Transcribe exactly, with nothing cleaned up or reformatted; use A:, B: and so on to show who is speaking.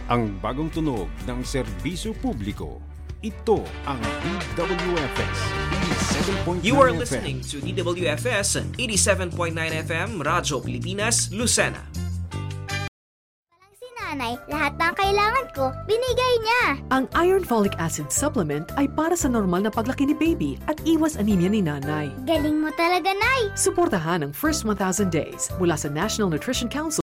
A: Ang bagong tunog ng serbisyo publiko. Ito ang D W F S eighty-seven point nine
B: You are
A: F M.
B: listening to D W F S eighty-seven point nine F M, Radyo Pilipinas, Lucena.
C: Si nanay, lahat ng kailangan ko, binigay niya.
D: Ang Iron Folic Acid Supplement ay para sa normal na paglaki ni baby at iwas anemia ni nanay.
C: Galing mo talaga, Nay.
D: Suportahan ang first one thousand days mula sa National Nutrition Council